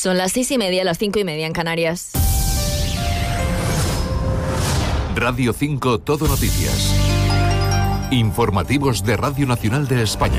Son las 6:30, las 5:30 en Canarias. Radio 5 Todo Noticias. Informativos de Radio Nacional de España.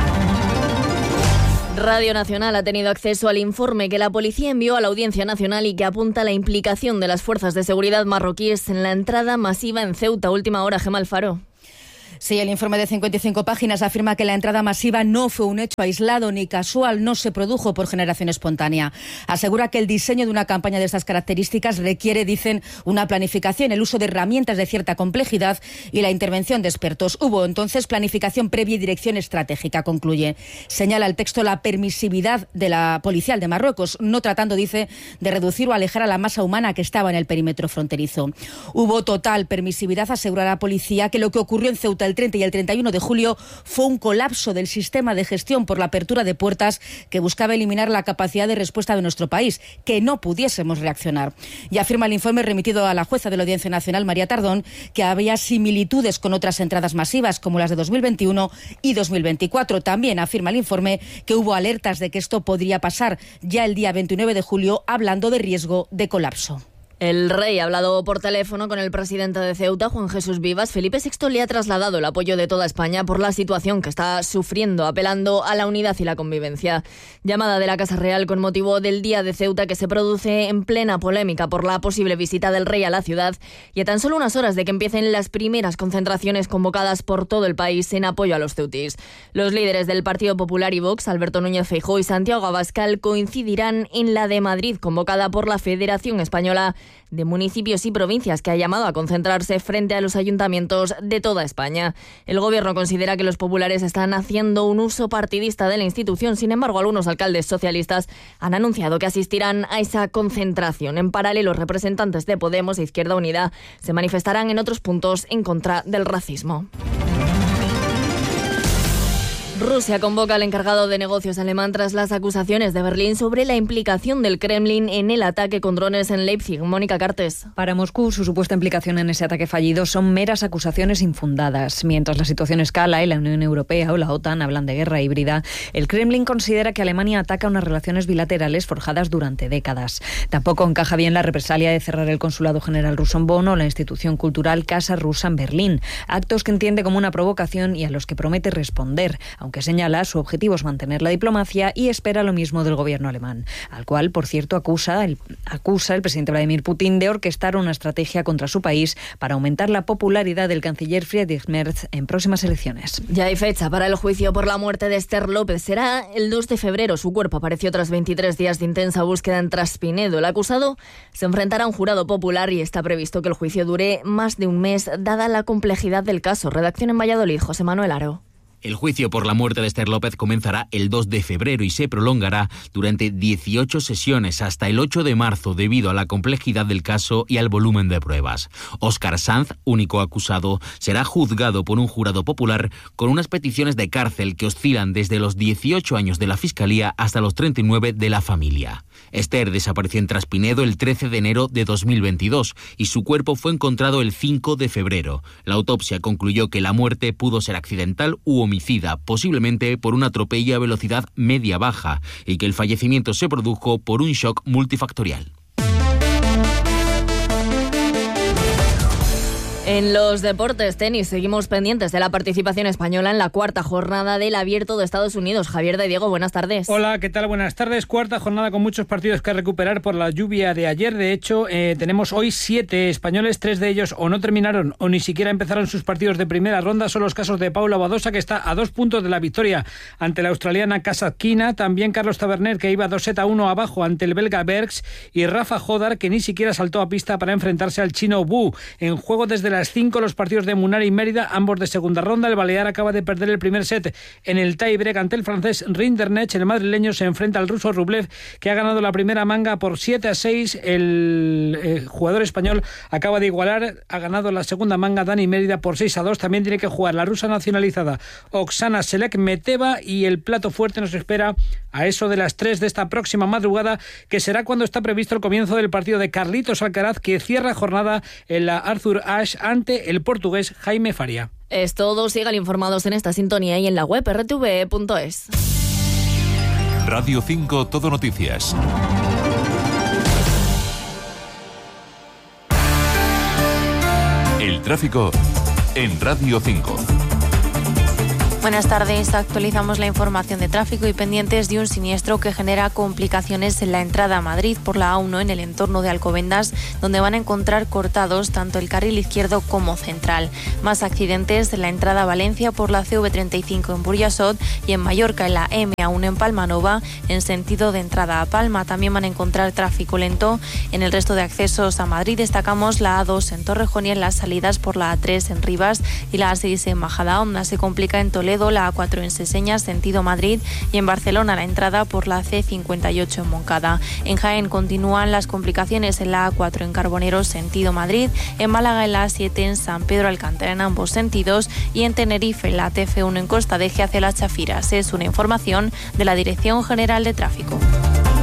Radio Nacional ha tenido acceso al informe que la policía envió a la Audiencia Nacional y que apunta a la implicación de las fuerzas de seguridad marroquíes en la entrada masiva en Ceuta. Última hora, Gemma Alfaro. Sí, el informe de 55 páginas afirma que la entrada masiva no fue un hecho aislado ni casual, no se produjo por generación espontánea. Asegura que el diseño de una campaña de estas características requiere, dicen, una planificación, el uso de herramientas de cierta complejidad y la intervención de expertos. Hubo entonces planificación previa y dirección estratégica, concluye. Señala el texto la permisividad de la policial de Marruecos, no tratando, dice, de reducir o alejar a la masa humana que estaba en el perímetro fronterizo. Hubo total permisividad, asegura la policía, que lo que ocurrió en Ceuta el 30 y el 31 de julio fue un colapso del sistema de gestión por la apertura de puertas que buscaba eliminar la capacidad de respuesta de nuestro país, que no pudiésemos reaccionar. Y afirma el informe remitido a la jueza de la Audiencia Nacional, María Tardón, que había similitudes con otras entradas masivas como las de 2021 y 2024. También afirma el informe que hubo alertas de que esto podría pasar ya el día 29 de julio, hablando de riesgo de colapso. El rey ha hablado por teléfono con el presidente de Ceuta, Juan Jesús Vivas. Felipe VI le ha trasladado el apoyo de toda España por la situación que está sufriendo, apelando a la unidad y la convivencia. Llamada de la Casa Real con motivo del Día de Ceuta, que se produce en plena polémica por la posible visita del rey a la ciudad y a tan solo unas horas de que empiecen las primeras concentraciones convocadas por todo el país en apoyo a los ceutís. Los líderes del Partido Popular y Vox, Alberto Núñez Feijóo y Santiago Abascal, coincidirán en la de Madrid, convocada por la Federación Española de Municipios y Provincias, que ha llamado a concentrarse frente a los ayuntamientos de toda España. El Gobierno considera que los populares están haciendo un uso partidista de la institución. Sin embargo, algunos alcaldes socialistas han anunciado que asistirán a esa concentración. En paralelo, representantes de Podemos e Izquierda Unida se manifestarán en otros puntos en contra del racismo. Rusia convoca al encargado de negocios alemán tras las acusaciones de Berlín sobre la implicación del Kremlin en el ataque con drones en Leipzig. Mónica Cartes. Para Moscú, su supuesta implicación en ese ataque fallido son meras acusaciones infundadas. Mientras la situación escala y la Unión Europea o la OTAN hablan de guerra híbrida, el Kremlin considera que Alemania ataca unas relaciones bilaterales forjadas durante décadas. Tampoco encaja bien la represalia de cerrar el Consulado General ruso en Bonn o la institución cultural Casa Rusa en Berlín. Actos que entiende como una provocación y a los que promete responder, aunque señala su objetivo es mantener la diplomacia y espera lo mismo del gobierno alemán, al cual, por cierto, acusa el presidente Vladimir Putin de orquestar una estrategia contra su país para aumentar la popularidad del canciller Friedrich Merz en próximas elecciones. Ya hay fecha para el juicio por la muerte de Esther López. Será el 2 de febrero. Su cuerpo apareció tras 23 días de intensa búsqueda en Traspinedo. El acusado se enfrentará a un jurado popular y está previsto que el juicio dure más de un mes, dada la complejidad del caso. Redacción en Valladolid, José Manuel Aro. El juicio por la muerte de Esther López comenzará el 2 de febrero y se prolongará durante 18 sesiones hasta el 8 de marzo debido a la complejidad del caso y al volumen de pruebas. Óscar Sanz, único acusado, será juzgado por un jurado popular con unas peticiones de cárcel que oscilan desde los 18 años de la Fiscalía hasta los 39 de la familia. Esther desapareció en Traspinedo el 13 de enero de 2022 y su cuerpo fue encontrado el 5 de febrero. La autopsia concluyó que la muerte pudo ser accidental u homicida, posiblemente por un atropello a velocidad media-baja, y que el fallecimiento se produjo por un shock multifactorial. En los deportes, tenis, seguimos pendientes de la participación española en la cuarta jornada del Abierto de Estados Unidos. Javier de Diego, buenas tardes. Hola, ¿qué tal? Buenas tardes. Cuarta jornada con muchos partidos que recuperar por la lluvia de ayer. De hecho, tenemos hoy 7 españoles, 3 de ellos o no terminaron o ni siquiera empezaron sus partidos de primera ronda. Son los casos de Paula Badosa, que está a 2 puntos de la victoria ante la australiana Kasatkina. También Carlos Taberner, que iba 2-1 abajo ante el belga Bergs. Y Rafa Jodar, que ni siquiera saltó a pista para enfrentarse al chino Wu. En juego desde las 5 los partidos de Munar y Mérida, ambos de segunda ronda. El balear acaba de perder el primer set en el tie-break ante el francés Rinderknecht. El madrileño se enfrenta al ruso Rublev, que ha ganado la primera manga por 7-6. El jugador español acaba de igualar, ha ganado la segunda manga Dani Mérida por 6-2. También tiene que jugar la rusa nacionalizada Oksana Selek-Meteva, y el plato fuerte nos espera a eso de las 3 de esta próxima madrugada, que será cuando está previsto el comienzo del partido de Carlitos Alcaraz, que cierra jornada en la Arthur Ashe ante el portugués Jaime Faria. Es todo. Sigan informados en esta sintonía y en la web rtve.es. Radio 5 Todo Noticias. tráfico en Radio 5. Buenas tardes, actualizamos la información de tráfico y pendientes de un siniestro que genera complicaciones en la entrada a Madrid por la A1 en el entorno de Alcobendas, donde van a encontrar cortados tanto el carril izquierdo como central. Más accidentes en la entrada a Valencia por la CV35 en Burjasot y en Mallorca en la M1 en Palmanova en sentido de entrada a Palma. También van a encontrar tráfico lento en el resto de accesos a Madrid. Destacamos la A2 en Torrejón y en las salidas por la A3 en Rivas y la A6 en Majadahonda. Se complica en Toledo, la A4 en Seseñas, sentido Madrid, y en Barcelona la entrada por la C58 en Moncada. En Jaén continúan las complicaciones en la A4 en Carboneros, sentido Madrid, en Málaga en la A7 en San Pedro Alcántara en ambos sentidos y en Tenerife en la TF1 en Costa de Eje hacia Las Chafiras. Es una información de la Dirección General de Tráfico.